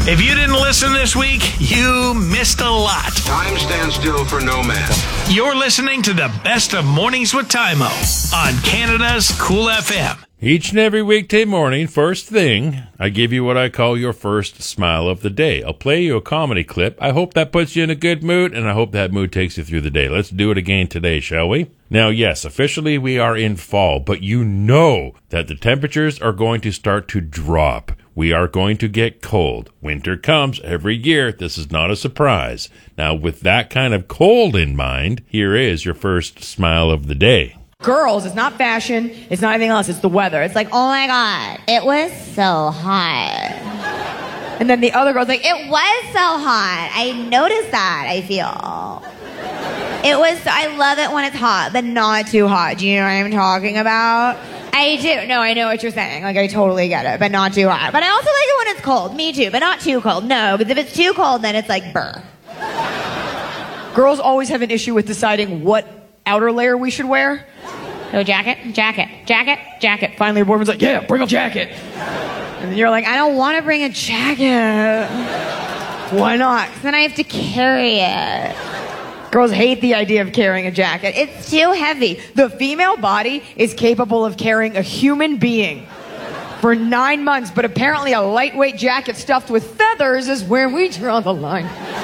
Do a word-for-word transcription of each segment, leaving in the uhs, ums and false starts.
If you didn't listen this week, you missed a lot. Time stands still for no man. You're listening to the best of Mornings with Tymo on Canada's Cool F M. Each and every weekday morning, first thing, I give you what I call your first smile of the day. I'll play you a comedy clip. I hope that puts you in a good mood, and I hope that mood takes you through the day. Let's do it again today, shall we? Now, yes, officially we are in fall, but you know that the temperatures are going to start to drop. We are going to get cold. Winter comes every year. This is not a surprise. Now, with that kind of cold in mind, here is your first smile of the day. Girls, it's not fashion, it's not anything else, it's the weather. It's like, oh my God, it was so hot. And then the other girl's like, it was so hot. I noticed that, I feel. It was, I love it when it's hot, but not too hot. Do you know what I'm talking about? I do. No, I know what you're saying. Like, I totally get it, but not too hot. But I also like it when it's cold. Me too, but not too cold. No, because if it's too cold, then it's like, burr. Girls always have an issue with deciding what outer layer we should wear. So jacket, jacket, jacket, jacket. Finally, your boyfriend's like, yeah, bring a jacket. And then you're like, I don't want to bring a jacket. Why not? Then I have to carry it. Girls hate the idea of carrying a jacket. It's too heavy. The female body is capable of carrying a human being for nine months, but apparently a lightweight jacket stuffed with feathers is where we draw the line.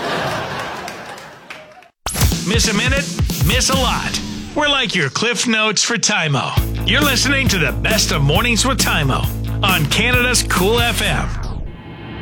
Miss a minute? Miss a lot. We're like your Cliff Notes for Tymo. You're listening to the best of Mornings with Tymo on Canada's Cool F M.